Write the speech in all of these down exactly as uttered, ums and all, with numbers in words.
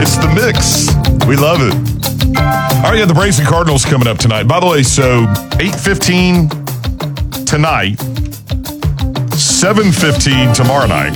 It's the mix. We love it. All right, yeah, the Braves and Cardinals coming up tonight. By the way, so eight fifteen tonight, seven fifteen tomorrow night,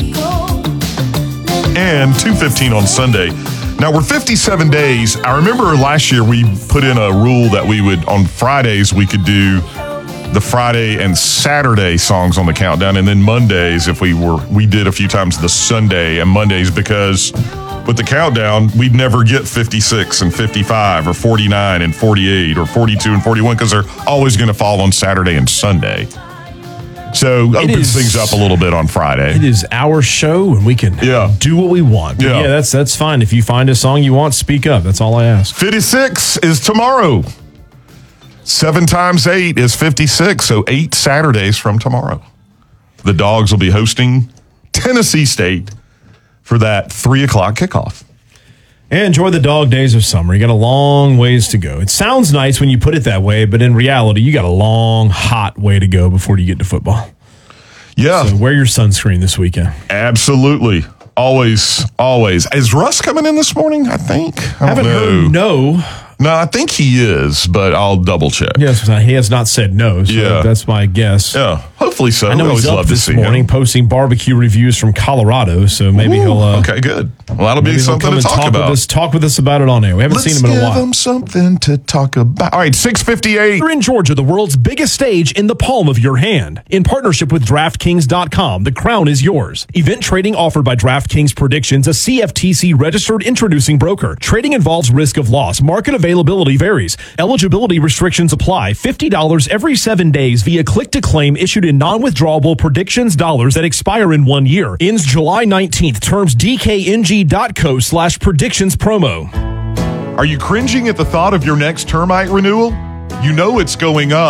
and two fifteen on Sunday. Now, we're fifty-seven days. I remember last year we put in a rule that we would, on Fridays, we could do the Friday and Saturday songs on the countdown, and then Mondays, if we were, we did a few times the Sunday and Mondays, because with the countdown, we'd never get fifty-six and fifty-five or forty-nine and forty-eight or forty-two and forty-one because they're always going to fall on Saturday and Sunday. So it opens is, things up a little bit on Friday. It is our show, and we can yeah. do what we want. Yeah. yeah, that's that's fine. If you find a song you want, speak up. That's all I ask. fifty-six is tomorrow. Seven times eight is fifty-six, so eight Saturdays from tomorrow. The Dogs will be hosting Tennessee State for that three o'clock kickoff. And enjoy the dog days of summer. You got a long ways to go. It sounds nice when you put it that way, but in reality, you got a long, hot way to go before you get to football. Yeah. So wear your sunscreen this weekend. Absolutely. Always, always. Is Russ coming in this morning, I think? I haven't know. heard no. No, I think he is, but I'll double check. Yes, he has not said no, so yeah. that's my guess. Yeah, hopefully so. I know we he's always up love this to see morning him. posting barbecue reviews from Colorado, so maybe Ooh, he'll... Uh, okay, good. Well, that'll be something to talk, talk about. With us, talk with us about it on air. We haven't Let's seen him in a while. give him something to talk about. All right, six fifty-eight. We're in Georgia, the world's biggest stage in the palm of your hand. In partnership with DraftKings dot com, the crown is yours. Event trading offered by DraftKings Predictions, a C F T C-registered introducing broker. Trading involves risk of loss. Market availability varies. Eligibility restrictions apply. fifty dollars every seven days via click-to-claim issued in non-withdrawable Predictions dollars that expire in one year. Ends July nineteenth. Terms D K N G dot co slash predictions promo. Are you cringing at the thought of your next termite renewal? You know it's going up.